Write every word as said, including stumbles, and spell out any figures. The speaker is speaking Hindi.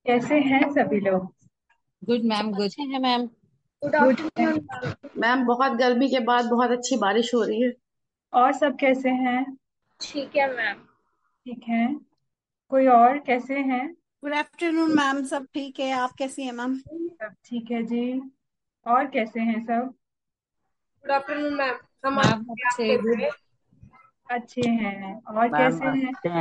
कैसे हैं सभी लोग? गुड मैम, गुड अच्छे हैं मैम। गुड गुड है। Afternoon ma'am. मैम बहुत गर्मी के बाद बहुत अच्छी बारिश हो रही है। और सब कैसे हैं? ठीक है मैम। ठीक है। कोई और कैसे हैं? गुड आफ्टरनून मैम, सब ठीक है। आप कैसी हैं मैम? सब ठीक है जी। और कैसे हैं सब? Good afternoon ma'am. हम मैम अच्छे हैं, आप अच्छे, कैसे गुड। हैं? अच्छे हैं। और मैम कैसे हैं? अच्छे